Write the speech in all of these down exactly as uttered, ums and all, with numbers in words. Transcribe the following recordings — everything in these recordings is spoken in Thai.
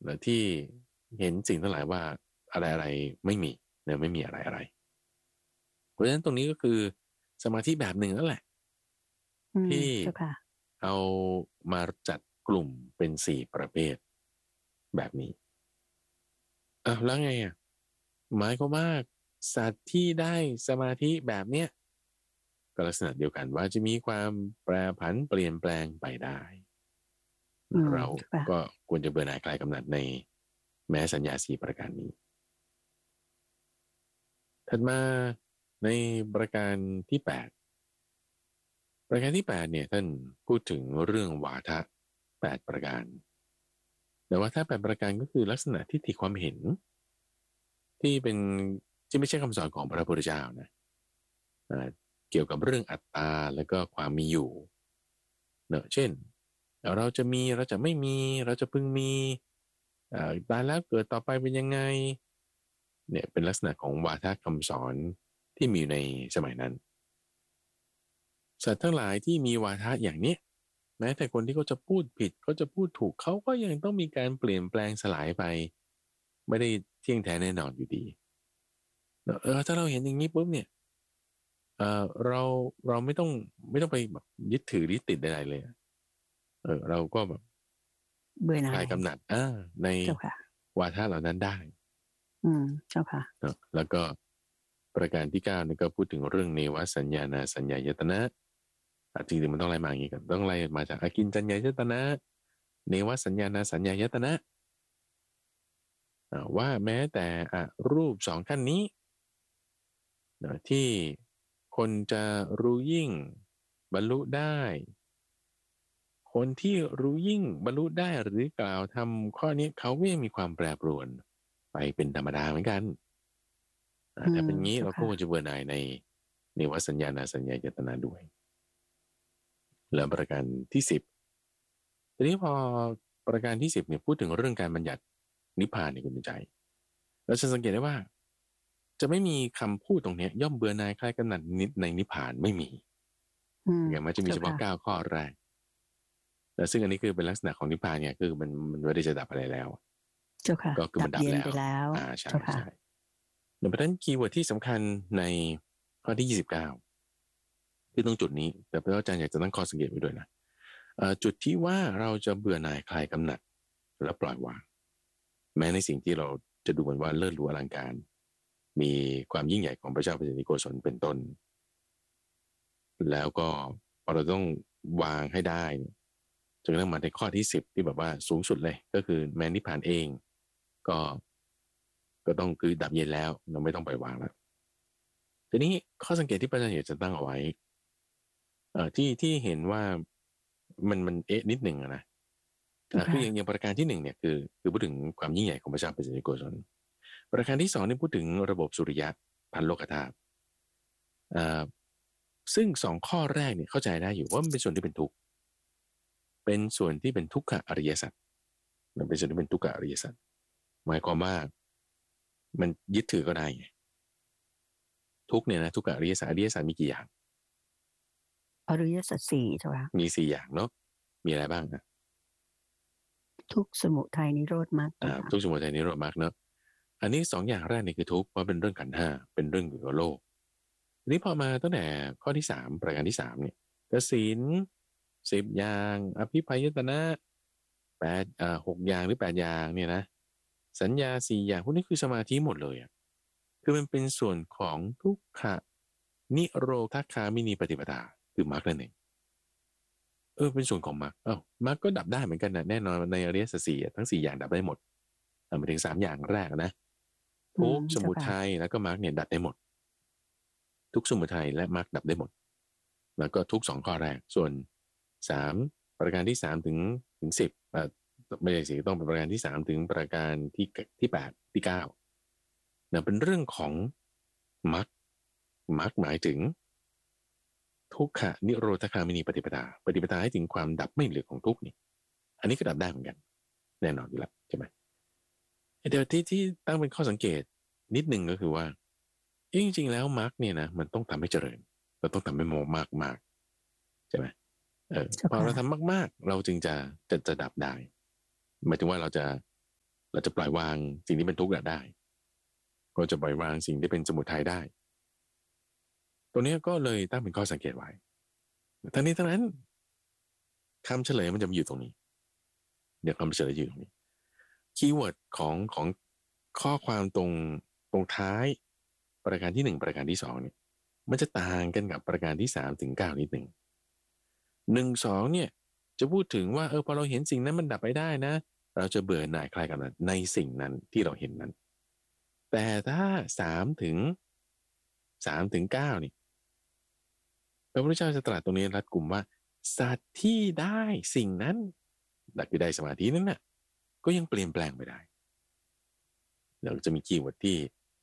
นะที่เห็นสิ่งทั้งหลายว่าอะไรอะไรไม่มีเนี่ยไม่มีอะไรอะไรเพราะฉะนั้นตรงนี้ก็คือสมาธิแบบหนึ่งนั่นแหละอืมที่เจ้าค่ะเอามาจัดกลุ่มเป็นสี่ประเภทแบบนี้อ่ะแล้วไงอ่ะหมายความว่าสัตว์ที่ได้สมาธิแบบเนี้ยก็ลักษณะเดียวกันว่าจะมีความแปรผันเปลี่ยนแปลงไปได้อืมเราเจ้าค่ะก็ควรจะเบื่อหน่ายคลายกำหนัดในแม้สัญญาสี่ประการนี้ถัดมาในประการที่แปดประการที่แปดเนี่ยท่านพูดถึงเรื่องวาทะแปดประการแต่ว่าถ้าแปดประการก็คือลักษณะทิฏฐิความเห็นที่เป็นที่ไม่ใช่คำสอนของพระพุทธเจ้านะอ่าเกี่ยวกับเรื่องอัตตาแล้วก็ความมีอยู่เนอะเช่นเราจะมีเราจะไม่มีเราจะพึงมีอ่าตายแล้วเกิดต่อไปเป็นยังไงเนี่ยเป็นลักษณะของวาทะคำสอนที่มีอยู่ในสมัยนั้นสัตว์ทั้งหลายที่มีวาทะอย่างนี้แม้แต่คนที่เขาจะพูดผิดเขาจะพูดถูกเขาก็ยังต้องมีการเปลี่ยนแปลงสลายไปไม่ได้เที่ยงแท้แน่นอนอยู่ดีเออถ้าเราเห็นอย่างนี้ปุ๊บเนี่ยเออเราเราไม่ต้องไม่ต้องไปแบบยึดถือยึดติดใดๆเลยเออเราก็แบบเบื่อหน่ายคลายกำหนัดอ่าในเจ้าค่ะวาทะเหล่านั้นได้อืมเจ้าค่ะเนอะแล้วก็ประการที่เก้านี่ก็พูดถึงเรื่องเนวสัญญานาสัญญายตนะอ่ะจริงๆมันต้องไล่มาอย่างนี้ก่อนต้องไล่มาจากอากินจัญญายตนะเนวสัญญานาสัญญายตนะอ่าว่าแม้แต่อ่ะรูปสองขั้นนี้เนอะที่คนจะรู้ยิ่งบรรลุได้คนที่รู้ยิ่งบรรลุได้หรือกล่าวทำข้อนี้เขาก็ยังมีความแปรปรวนไปเป็นธรรมดาเหมือนกันอ่าอืมถ้าเป็นงี้เจ้าค่ะเราก็ควรจะเบื่อหน่ายในเนวสัญญานาสัญญายตนะด้วยแล้วประการที่สิบทีนี้พอประการที่สิบเนี่ยพูดถึงเรื่องการบัญญัตินิพพานในคุณใจเราจะสังเกตได้ว่าจะไม่มีคำพูดตรงเนี้ยย่อมเบื่อหน่ายคลายกำหนัดนิในนิพพานไม่มีอืมอย่างมันจะมีเจ้าค่ะเฉพาะเก้าข้อแรกแล้วซึ่งอันนี้คือเป็นลักษณะของนิพพานเนี่ยคือมันมันไม่ได้จะดับอะไรแล้วเจ้าค่ะก็คือดับเย็นมันดับแล้วไปแล้วอ่าใช่เจ้าค่ะใช่ดังนั้นคีย์เวิร์ดที่สำคัญในข้อที่ยี่สิบเก้าคือตรงจุดนี้แต่พระอาจารย์อยากจะตั้งข้อสังเกตไว้ด้วยนะจุดที่ว่าเราจะเบื่อหน่ายคลายกำหนัดและปล่อยวางแม้ในสิ่งที่เราจะดูเหมือนว่าเลิศหรูอลังการมีความยิ่งใหญ่ของพระเจ้าปเสนิโกศลเป็นต้นแล้วก็พอเราต้องวางให้ได้จนกระทั่งมาในข้อที่สิบที่แบบว่าสูงสุดเลยก็คือแม้นิพพานเองก็ก็ต้องคือดับเย็นแล้วเราไม่ต้องไปวางแล้วทีนี้ข้อสังเกตที่พระอาจารย์อยากจะตั้งเอาไว้เอ่อที่ที่เห็นว่ามันมันเอ๊ะนิดหนึ่งอะนะเจ้าค่ะคืออย่างอย่างประการที่หนึ่งเนี่ยคือคือพูดถึงความยิ่งใหญ่ของพระเจ้าปเสนิโกศลประการที่สองนี่พูดถึงระบบสุริยะพันโลกธาตุอ่าซึ่งสองข้อแรกเนี่ยเข้าใจได้อยู่ว่ามันเป็นส่วนที่เป็นทุกข์เป็นส่วนที่เป็นทุกขอริยสัจมันเป็นส่วนที่เป็นทุกขอริยสัจหมายความว่ามันยึดถือก็ได้ไงทุกข์เนี่ยนะทุกขอริยสัจอริยสัจมีกี่อย่างอริยสัจสี่เจ้าค่ะมีสี่อย่างเนาะมีอะไรบ้างนะทุกข์สมุทัยนิโรธมรรคอ่าเจ้าค่ะทุกข์สมุทัยนิโรธมรรคเนาะอันนี้สองอย่างแรกนี่คือทุกข์เพราะเป็นเรื่องขันธ์ห้าเป็นเรื่องเกี่ยวกับโลกทีนี้พอมาตั้งแต่ข้อที่สามประการที่สามเนี่ยกสินสิบอย่างอภิพยตนะแปดอ่าหกอย่างหรือแปดอย่างเนี่ยนะสัญญาสี่อย่างพวกนี้คือสมาธิหมดเลยอ่ะคือมันเป็นส่วนของทุกขะนิโรธคามินีปฏิปทาคือมรรคนั่นเองเออเป็นส่วนของมรรคเอ้ามรรคก็ดับได้เหมือนกันนะแน่นอนในอริยสัจสี่อะทั้งสี่อย่างดับได้หมดอ่ามาถึงสามอย่างแรกนะอืทุมกข์สเจ้าค่ะมุทัยแล้วก็มรรคเนี่ยดับได้หมดทุกข์สมุทัยและมรรคดับได้หมด แล้วก็ทุกสองข้อแรกส่วนสามประการที่สามถึงถึงสิบอ่าไม่ใช่สิต้องเป็นประการที่สามถึงประการที่ที่แปดที่เก้าเนี่ยเป็นเรื่องของมรรคมรรคหมายถึงทุกขะนิโรธคามินีปฏิปทาปฏิปทาให้ถึงความดับไม่เหลือของทุกข์นี่อันนี้ก็ดับได้เหมือนกันแน่นอนอยู่แล้วใช่ไหมเดี๋ยวที่ที่ตั้งเป็นข้อสังเกตนิดหนึ่งก็คือว่าเอ๊ะจริงๆแล้วมรรคเนี่ยนะมันต้องทำให้เจริญเราต้องทำให้โมมากมากใช่ไหม เออเจ้าค่ะพอเราทำมากๆเราจึงจะจะจะดับได้หมายถึงว่าเราจะเราจะปล่อยวางสิ่งที่เป็นทุกข์ได้ก็จะปล่อยวางสิ่งที่เป็นสมุทัยได้ตรงนี้ก็เลยตั้งเป็นข้อสังเกตไว้ทั้งนี้ทั้งนั้นคำเฉลยมันจะมีอยู่ตรงนี้เดี๋ยวคำเฉลยอยู่ตรงนี้คีย์เวิร์ดของของข้อความตรงตรงท้ายประการที่หนึ่งประการที่สองเนี่ยมันจะต่างกันกับประการที่สามถึงเก้านิดหนึ่งหนึ่งสองเนี่ยจะพูดถึงว่าเออพอเราเห็นสิ่งนั้นมันดับไปได้นะเราจะเบื่อหน่ายคลายกำหนัดในสิ่งนั้นที่เราเห็นนั้นแต่ถ้าสามถึงสามถึงเก้านี่พระพุทธเจ้าจะตรัสตรงนี้รัดกุมว่าสัตว์ที่ได้สิ่งนั้นนั่นคือได้สมาธินั้นน่ะก็ยังเปลี่ยนแปลงไปได้เราจะมีคีย์เวิร์ดที่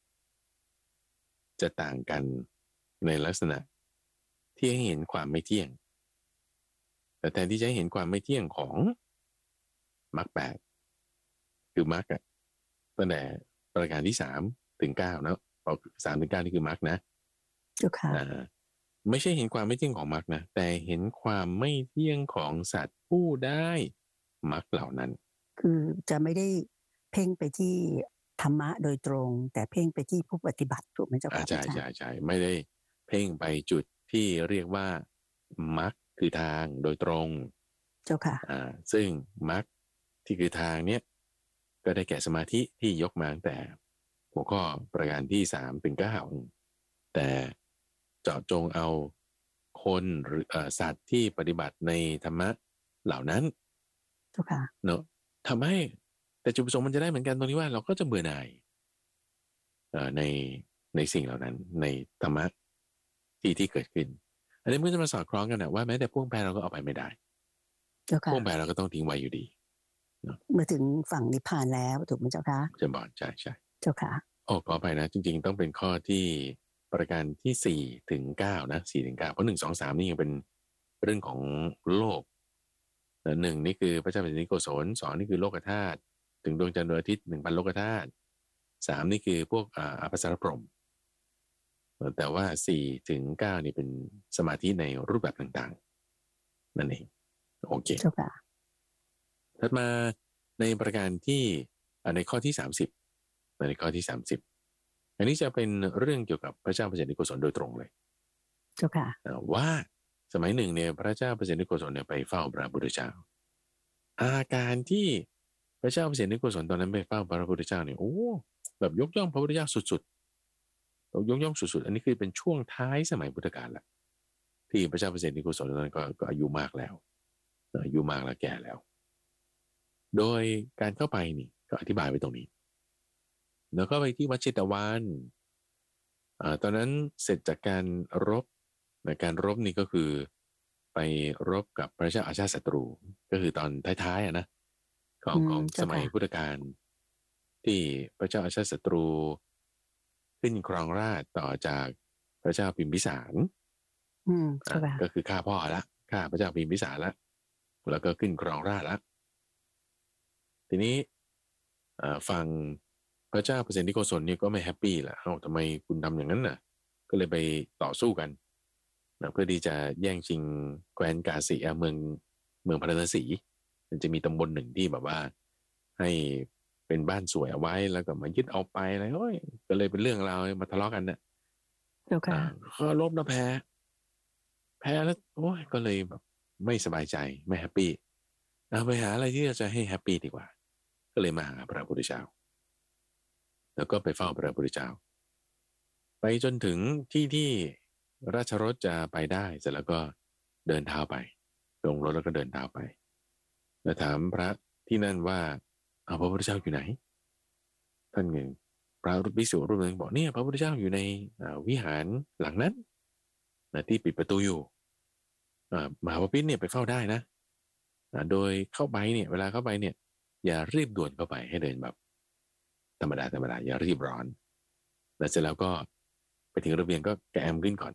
จะต่างกันในลักษณะที่ให้เห็นความไม่เที่ยงแต่แทนที่จะให้เห็นความไม่เที่ยงของมรรคแปดคือมรรคอะตั้งแต่ประการที่สามถึงเก้านะพอสามถึงเก้านี่คือมรรคนะเจ้าค่ะไม่ใช่เห็นความไม่เที่ยงของมรรคนะแต่เห็นความไม่เที่ยงของสัตว์ผู้ได้มรรคเหล่านั้นคือจะไม่ได้เพ่งไปที่ธรรมะโดยตรงแต่เพ่งไปที่ผู้ปฏิบัติถูกไหมเจ้าค่ะใช่ใช่ใช่ไม่ได้เพ่งไปจุดที่เรียกว่ามรรคคือทางโดยตรงเจ้าค่ะอ่าซึ่งมรรคที่คือทางเนี้ยก็ได้แก่สมาธิที่ยกมาตั้งแต่หัวข้อประการที่สามถึงเก้าแต่เจาะจงเอาคนหรือสัตว์ที่ปฏิบัติในธรรมะเหล่านั้นเจ้าค่ะเนอะทำให้แต่จุดประสงค์มันจะได้เหมือนกันตรงที่ว่าเราก็จะเบื่อหน่ายในในสิ่งเหล่านั้นในธรรมะที่ที่เกิดขึ้นอันนี้มันจะมาสอดคล้องกันนะว่าแม้แต่พ่วงแพรเราก็เอาไปไม่ได้พ่วงแพรเราก็ต้องทิ้งไว้อยู่ดีเมื่อถึงฝั่งนิพพานแล้วถูกไหมเจ้าคะจะบอกใช่ใช่เจ้าค่ะโอ้ขอไปนะจริงๆต้องเป็นข้อที่ประการที่สี่ถึงเก้านะสี่ถึงเก้าเพราะหนึ่งสองสามนี่ยังเป็นเรื่องของโลกหนึ่งนี่คือพระเจ้าแผ่นดินโกศลสองนี่คือโลกธาตุถึงดวงจันทร์ดวงอาทิตย์หนึ่งพันโลกธาตุสามนี่คือพวกอ่าอภัสสรพรหมแต่ว่าสี่ถึงเก้านี่เป็นสมาธิในรูปแบบต่างๆนั่นเองโอเคเจ้าค่ะถัดมาในประการที่ในข้อที่สามสิบในข้อที่สามสิบอันนี้จะเป็นเรื่องเกี่ยวกับพระเจ้าเปรตนิโกศลโดยตรงเลยเจ้าค่ะว่าสมัยหนึ่งเนี่ยพระเจ้าเปรตนิโกศลเนี่ยไปเฝ้าพระพุทธเจ้าอาการที่พระเจ้าเปรตนิโกศลตอนนั้นไปเฝ้าพระพุทธเจ้าเนี่ยโอ้แบบยกย่องพระพุทธเจ้าสุดๆยกย่องสุดๆอันนี้คือเป็นช่วงท้ายสมัยพุทธกาลละที่พระเจ้าเปรตนิโกศลตอนนั้นก็ก็อายุมากแล้วอายุมากแล้วแก่แล้วโดยการเข้าไปนี่ก็อธิบายไว้ตรงนี้แล้วก็ไปที่วัดเชตวันอ่าตอนนั้นเสร็จจากการรบในการรบนี่ก็คือไปรบกับพระเจ้าอาชาติศัตรูก็คือตอนท้ายๆอ่ะนะของของสมัยพุทธกาลที่พระเจ้าอาชาติศัตรูขึ้นครองราชย์ต่อจากพระเจ้าพิมพิสารอืมก็คือฆ่าพ่อละฆ่าพระเจ้าพิมพิสารละแล้วก็ขึ้นครองราชย์ละทีนี้ฝั่งพระเจ้าเปรตนิโกศลเนี่ยก็ไม่แฮปปี้แหละเอ้าทำไมคุณทำอย่างนั้นน่ะก็เลยไปต่อสู้กันนะเพื่อที่จะแย่งชิงแคว้นกาสีเมืองเมืองพาราณสีมันจะมีตำบลหนึ่งที่แบบว่าให้เป็นบ้านสวยเอาไว้แล้วก็มายึดเอาไปอะไรโอ้ยก็เลยเป็นเรื่องราวมาทะเลาะกันเนี่ยเจ้าค่ะก็ลบแล้วแพ้แพ้แล้วโอ้ยก็เลยแบบไม่สบายใจไม่แฮปปี้เอาไปหาอะไรที่จะให้แฮปปี้ดีกว่าก็เลยมาหาพระพุทธเจ้าแล้วก็ไปเฝ้าพระพุทธเจ้าไปจนถึงที่ที่ราชรถจะไปได้เสร็จแล้วก็เดินเท้าไปลงรถแล้วก็เดินเท้าไปแล้วถามพระที่นั่นว่าเอาพระพุทธเจ้าอยู่ไหนท่านเงินพระรูปภิกษุรูปหนึ่งบอกเนี่ยพระพุทธเจ้าอยู่ในวิหารหลังนั้นนะที่ปิดประตูอยู่มหาปพิธเนี่ยไปเฝ้าได้นะโดยเข้าไปเนี่ยเวลาเข้าไปเนี่ยอย่ารีบด่วนเข้าไปให้เดินแบบธรรมดาธรรมดาอย่ารีบร้อนแล้วเสร็จแล้วก็ไปถึงระเบียงก็แกมขึ้นก่อน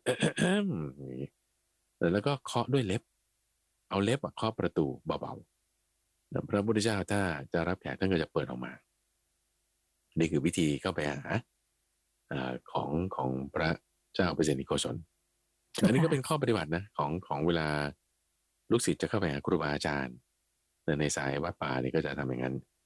แล้วก็เคาะด้วยเล็บเอาเล็บเคาะประตูเบาๆพระพุทธเจ้าถ้าจะรับแขกท่านก็จะเปิดออกมานี่คือวิธีเข้าไปหาของของพระเจ้าเปรตนิโกศลอันนี้ก็เป็นข้อปฏิบัตินะของของเวลาลูกศิษย์จะเข้าไปหาครูบาอาจารย์ในสายวัดป่านี่ก็จะทำอย่างนั้น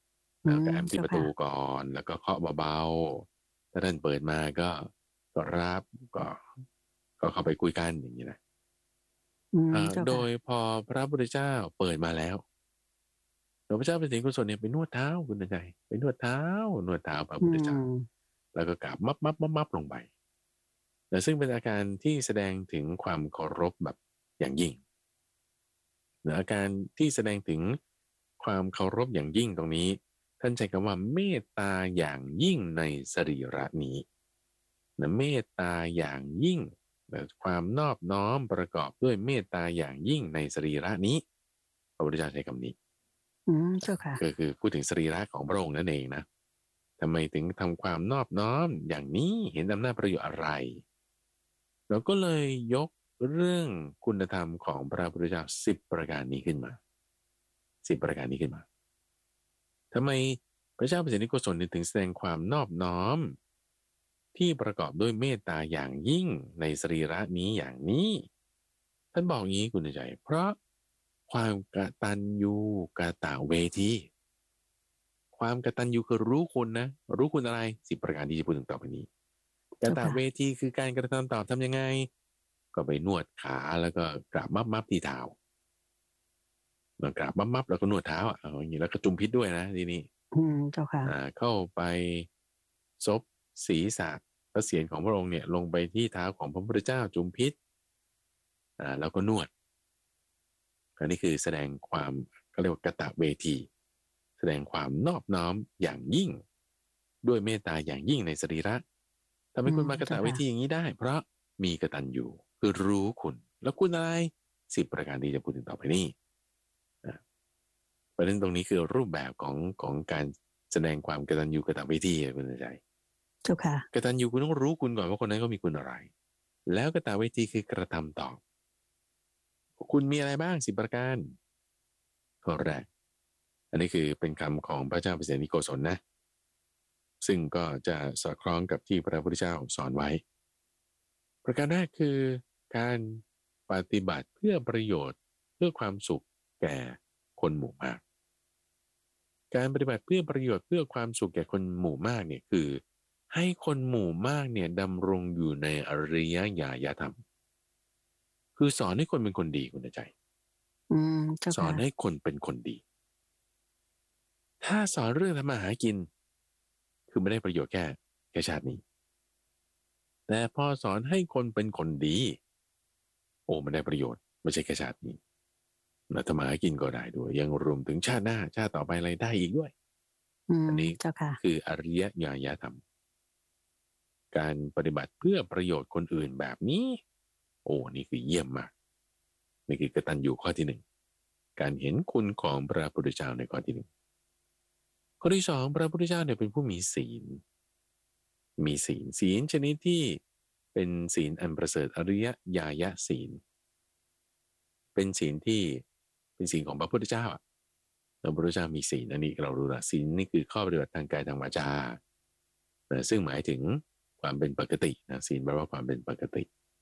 อืแล้วก็มแอมที่เจ้าประตูค่ะก่อนแล้วก็เคาะเบาๆถ้าท่านเปิดมาก็ก็รับก็ก็เข้าไปคุยกันอย่างนี้นะอืมเอ่อโดเจ้าค่ะยพอพระพุทธเจ้าเปิดมาแล้วหลวงพระเจ้าเป็นสิงห์กุศลเนี่ยไปนวดเท้าคุณใจไปนวดเท้านวดเท้าพระอืพุทธเจ้ามแล้วก็กราบมับมับมับมับลงไปแต่ซึ่งเป็นอาการที่แสดงถึงความเคารพแบบอย่างยิ่งหรืออาการที่แสดงถึงความเคารพอย่างยิ่งตรงนี้ท่านใช้คำว่าเมตตาอย่างยิ่งในสรีระนี้นะเมตตาอย่างยิ่งนะความนอบน้อมประกอบด้วยเมตตาอย่างยิ่งในสรีระนี้พระพุทธเจ้าใช้คำนี้อืมเจ้าค่ะก็คือพูดถึงสรีระของพระองค์นั่นเองนะทำไมถึงทำความนอบน้อมอย่างนี้เห็นอำนาจประโยชน์อะไรเราก็เลยยกเรื่องคุณธรรมของพระพุทธเจ้าสิบประการนี้ขึ้นมาสิบประการนี้ขึ้นมาทำไมพระเจ้าประเสริฐนิโกศลถึงแสดงความนอบน้อมที่ประกอบด้วยเมตตาอย่างยิ่งในสรีระนี้อย่างนี้ท่านบอกงี้คุณใจเพราะความกตัญญูกตเวทีความกตัญญูคือรู้คุณนะรู้คุณอะไรสิบประการที่จะพูดถึงต่อไปนี้กตเจ้าค่ะเวทีคือการกระทำตอบทำยังไงก็ไปนวดขาแล้วก็กราบมับมับที่เท้าเรากราบมับมับแล้วก็นวดเท้าอ่ะเอาอย่างนี้แล้วก็จุมพิษด้วยนะทีนี้อืมเจ้าค่ะอ่าเข้าไปซบศีรษะพระเศียรของพระองค์เนี่ยลงไปที่เท้าของพระพุทธเจ้าจุมพิษอ่าแล้วก็นวดอันนี้คือแสดงความเขาเรียกว่ากตเวทีแสดงความนอบน้อมอย่างยิ่งด้วยเมตตาอย่างยิ่งในสรีระทำให้อืมคุณมากตเจ้าค่ะเวทีอย่างนี้ได้เพราะมีกตัญญูคือรู้คุณแล้วคุณอะไรสิบประการที่จะพูดถึงต่อไปนี้นะประเด็นตรงนี้คือรูปแบบของของการแสดงความกตัญญูกตเวทีคุณใจเจ้าค่ะกตัญญูคุณต้องรู้คุณก่อนว่าคนนั้นก็มีคุณอะไรแล้วกตเวทีคือกระทำตอบคุณมีอะไรบ้างสิบประการข้อแรกอันนี้คือเป็นคำของพระเจ้าเปรตนิโกศลนะซึ่งก็จะสอดคล้องกับที่พระพุทธเจ้าสอนไว้ประการแรกคือการปฏิบัติเพื่อประโยชน์เพื่อความสุขแก่คนหมู่มากการปฏิบัติเพื่อประโยชน์เพื่อความสุขแก่คนหมู่มากเนี่ยคือให้คนหมู่มากเนี่ยดำรงอยู่ในอริยญาณธรรมคือสอนให้คนเป็นคนดีคุณใจอืมเจ้าค่ะสอนให้คนเป็นคนดีถ้าสอนเรื่องทำมาหากินคือไม่ได้ประโยชน์แค่แค่ชาตินี้แต่พอสอนให้คนเป็นคนดีโอ้มันได้ประโยชน์ไม่ใช่แค่ชาตินี้นะทำมาหากินก็ได้ด้วยยังรวมถึงชาติหน้าชาติต่อไปอะไรได้อีกด้วยอืมอันนี้เจ้าค่ะคืออริยญาณธรรมการปฏิบัติเพื่อประโยชน์คนอื่นแบบนี้โอ้นี่คือเยี่ยมมากนี่คือกตัญญูข้อที่หนึ่งการเห็นคุณของพระพุทธเจ้าในข้อที่หนึ่งข้อที่สองพระพุทธเจ้าเนี่ยเป็นผู้มีศีลมีศีลศีลชนิดที่เป็นศีลอันประเสริฐอริยญาณศีลเป็นศีลที่เป็นศีลของพระพุทธเจ้าอะพระพุทธเจ้ามีศีลอันนี้เรารู้ละศีลนี่คือข้อปฏิบัติทางกายทางวาจานะซึ่งหมายถึงความเป็นปกตินะศีลแปลว่าความเป็นปกติ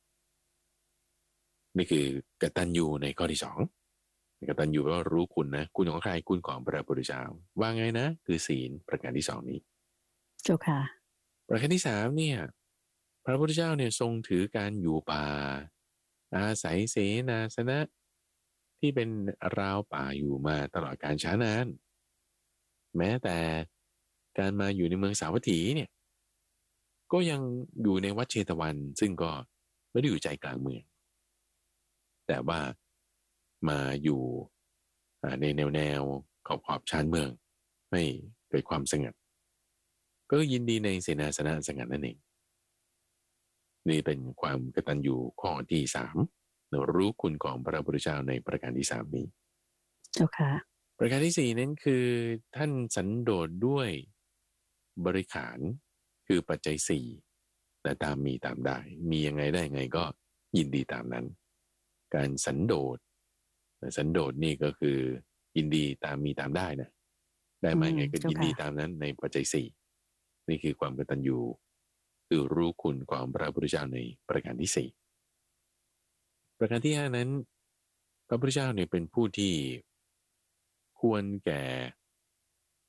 นี่คือกตัญญูในข้อที่สองกตัญญูแปลว่ารู้คุณนะคุณของใครคุณของพระพุทธเจ้าว่าไงนะคือศีลประการที่สองนี้เจ้าค่ะประการที่สามเนี่ยพระพุทธเจ้าเนี่ยทรงถือการอยู่ป่าอาศัยเสนาสนะที่เป็นราวป่าอยู่มาตลอดการช้านานแม้แต่การมาอยู่ในเมืองสาวัตถีเนี่ยก็ยังอยู่ในวัดเชตวันซึ่งก็ไม่ได้อยู่ใจกลางเมืองแต่ว่ามาอยู่ในแนวแนวขอบขอบชานเมืองให้เกิดความสงัดก็ยินดีในเสนาสนะสงัดนั่นเองนี่เป็นความกตัญญูข้อที่สามเรารู้คุณของพระพุทธเจ้าในประการที่สามนี้เจ้าค่ะประการที่สี่นั้นคือท่านสันโดษด้วยบริขารคือปัจจัยสี่แต่ตามมีตามได้มียังไงได้ไงก็ยินดีตามนั้นการสันโดษสันโดษนี่ก็คือยินดีตามมีตามได้นะได้มาไงก็ยินดีตามนั้นในปัจจัยสี่นี่คือความกตัญญูคือรู้คุณของพระพุทธเจ้าในประการที่สี่ประการที่ห้านั้นพระพุทธเจ้าเนี่ยเป็นผู้ที่ควรแก่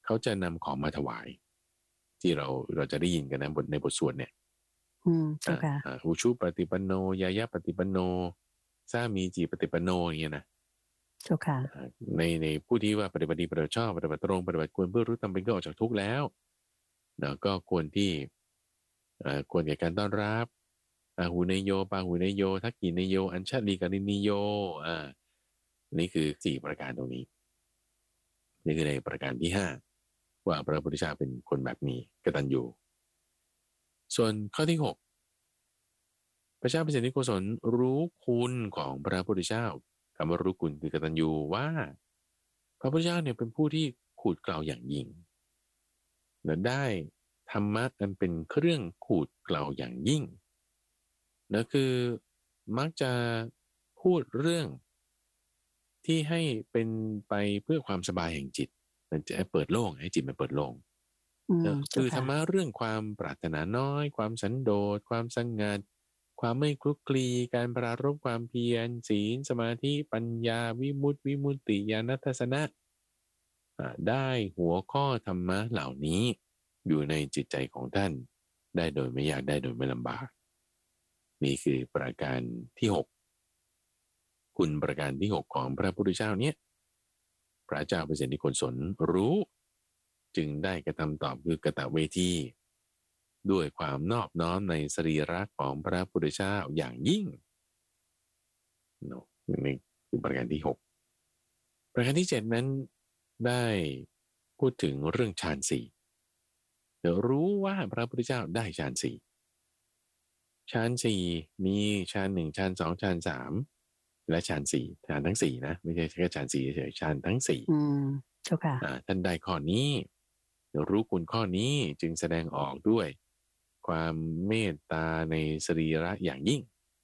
เขาจะนำของมาถวายที่เราเราจะได้ยินกันนะบทในบทสวดเนี่ยอืมเจ้าค่ะอุชุปฏิปันโนยายะปฏิปันโนสามีจีปฏิปันโนอย่างเงี้ยนะเจ้าค่ะในในผู้ที่ว่าปฏิบัติดีปฏิบัติชอบปฏิบัติตรงปฏิบัติควรเพื่อรู้ทำเป็นก็ออกจากทุกข์แล้วเนาะก็ควรที่ควรแก่การต้อนรับอาหูเนโยปาหูเนโยทักกิเนโยอัญชลีกาลินิโยอ่านี่คือสี่ประการตรงนี้นี่คือในประการที่ห้าว่าพระพุทธเจ้าเป็นคนแบบนี้กตัญญูส่วนข้อที่หกพระเจ้าเปรตนิโกศลรู้คุณของพระพุทธเจ้าคำว่ารู้คุณคือกตัญญูว่าพระพุทธเจ้าเนี่ยเป็นผู้ที่ขูดเกลาอย่างยิ่งและได้ธรรมะอันเป็นเครื่องขูดเกลาอย่างยิ่งนั่นคือมักจะพูดเรื่องที่ให้เป็นไปเพื่อความสบายแห่งจิตมันจะเปิดโล่งให้จิตมันเปิดโล่งคือธรรมะเรื่องความปรารถนาน้อยความสันโดษความสงัดความไม่คลุกคลีการปรารภความเพียรศีลสมาธิปัญญาวิมุตติวิมุตติญาณทัสสนะได้หัวข้อธรรมะเหล่านี้อยู่ในจิตใจของท่านได้โดยไม่ยากได้โดยไม่ลำบากนี่คือประการที่หกคุณประการที่หกของพระพุทธเจ้าเนี่ยพระเจ้าเปรตนิโกศลรู้จึงได้กระทำตอบคือกตเวทีด้วยความนอบน้อมในสรีระของพระพุทธเจ้าอย่างยิ่งเนาะนี่คือประการที่หกประการที่เจ็ดนั้นได้พูดถึงเรื่องฌานสี่เดี๋ยวรู้ว่าพระพุทธเจ้าได้ฌานสี่ฌานสี่มีฌานหนึ่งฌานสองฌานสามและฌานสี่ฌานทั้งสี่นะไม่ใช่แค่ฌานสี่เฉยฌานทั้งสี่อืมเจ้าค่ะท่านได้ข้อนี้เดี๋ยวรู้คุณข้อนี้จึงแสดงออกด้วยความเมตตาในสรีระอย่างยิ่ง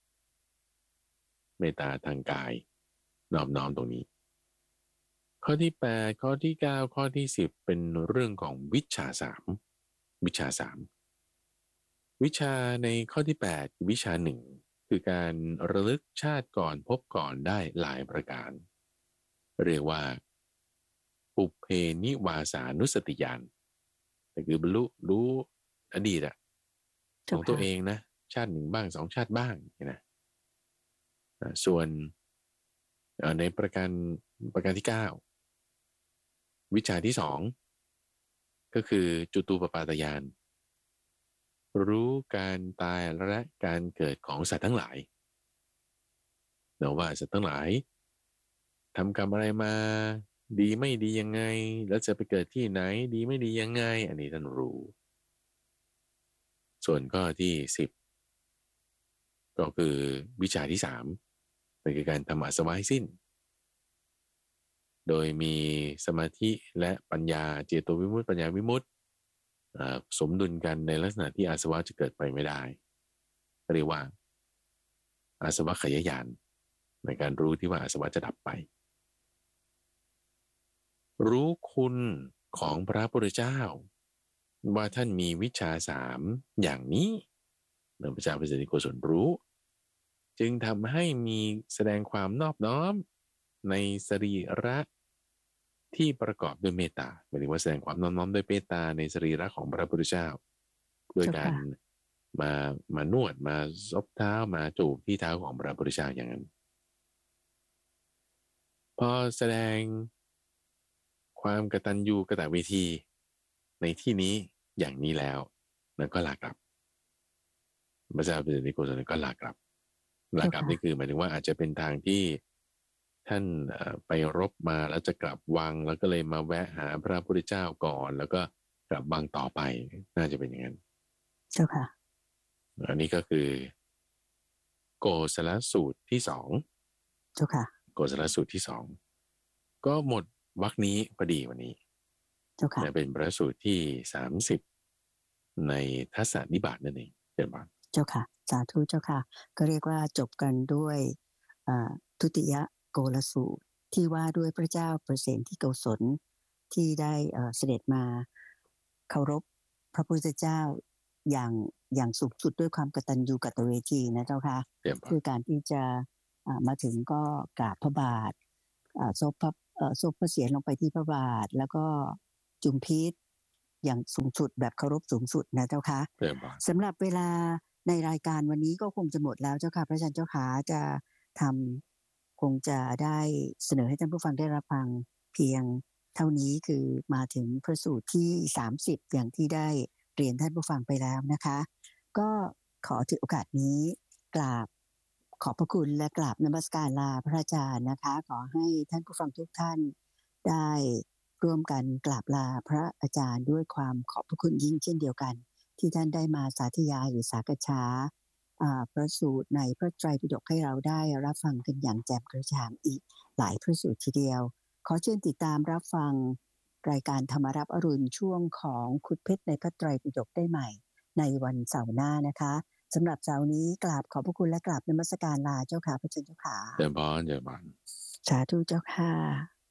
เมตตาทางกายนอบน้อมตรงนี้ข้อที่แปดข้อที่เก้าข้อที่สิบเป็นเรื่องของวิชาสามวิชาสามวิชาในข้อที่แปดวิชาหนึ่งคือการระลึกชาติก่อนพบก่อนได้หลายประการเรียกว่าปุเพนิวาสานุสติญาณแต่คือบรรลุรู้อดีตอะของตัวเองนะชาติหนึ่งบ้างสองชาติบ้างนะส่วนในประการประการที่เก้าวิชาที่สองก็คือจุตูปปาตญาณรู้การตายและการเกิดของสัตว์ทั้งหลายเนาะว่าสัตว์ทั้งหลายทำกรรมอะไรมาดีไม่ดียังไงแล้วจะไปเกิดที่ไหนดีไม่ดียังไงอันนี้ท่านรู้ส่วนข้อที่สิบก็คือวิชาที่สามเป็นการทำอาสวะให้สิ้นโดยมีสมาธิและปัญญาเจโตวิมุตติปัญญาวิมุตติสมดุลกันในลักษณะที่อาสวะจะเกิดไปไม่ได้เรียกว่าอาสวะขยายานในการรู้ที่ว่าอาสวะจะดับไปรู้คุณของพระพุทธเจ้าว่าท่านมีวิชาสามอย่างนี้พระเจ้าเปรตนิโกศลรู้จึงทำให้มีแสดงความนอบน้อมในสรีระที่ประกอบด้วยเมตตาหมายถึงว่าแสดงความนอบน้อมด้วยเมตตาในสรีระของพระพุทธเจ้าด้วยการมามานวดมาซบเท้ามาจูบที่เท้าของพระพุทธเจ้าอย่างนั้นพอแสดงความกตัญญูกตเวทีในที่นี้อย่างนี้แล้วนั้นก็ลากลับพระเจ้าเปรตนิโกศลก็ลากลับลากลับนี่คือหมายถึงว่าอาจจะเป็นทางที่ท่านไปรบมาแล้วจะกลับวังแล้วก็เลยมาแวะหาพระพุทธเจ้าก่อนแล้วก็กลับวังต่อไปน่าจะเป็นอย่างนั้นเจ้าค่ะอันนี้ก็คือโกศลสูตรที่สองเจ้าค่ะโกศลสูตรที่สองก็หมดวรรคนี้พอดีวันนี้เจ้าค่ะเป็นพระสูตรที่สามสิบในทัสสนิบาตนั่นเองเจ้าค่ะเจ้าค่ะสาธุเจ้าค่ะก็เรียกว่าจบกันด้วยทุติยโกลสูตรที่ว่าด้วยพระเจ้าเปรตนิโกศลที่ได้เสด็จมาเคารพพระพุทธเจ้าอย่างอย่างสูงสุดด้วยความกตัญญูกตเวทีนะเจ้าค่ะคือการที่จะมาถึงก็กราบพระบาทซบพระซบพระเศียรลงไปที่พระบาทแล้วก็จุมพิษอย่างสูงสุดแบบเคารพสูงสุดนะเจ้าค่ะสำหรับเวลาในรายการวันนี้ก็คงจะหมดแล้วเจ้าค่ะพระอาจารย์เจ้าขาจะทำคงจะได้เสนอให้ท่านผู้ฟังได้รับฟังเพียงเท่านี้คือมาถึงพระสูตรที่สามสิบอย่างที่ได้เรียนท่านผู้ฟังไปแล้วนะคะก็ขอถือโอกาสนี้กราบขอบพระคุณและกราบนมัสการลาพระอาจารย์นะคะขอให้ท่านผู้ฟังทุกท่านได้ร่วมกันกราบลาพระอาจารย์ด้วยความขอบพระคุณยิ่งเช่นเดียวกันที่ท่านได้มาสาธยายหรือสากฉาพระสูตรในพระไตรปิฎกให้เราได้รับฟังกันอย่างแจ่มกระจ่างอีกหลายพระสูตรทีเดียวขอเชิญติดตามรับฟังรายการธรรมรับอรุณช่วงของขุดเพชรในพระไตรปิฎกได้ใหม่ในวันเสาร์หน้านะคะสำหรับเสาร์นี้กราบขอบพระคุณและกราบนมัสการลาเจ้าค่ะพระเจ้าค่ะเจ้าพรเจ้าพรสาธุเจ้าค่ะ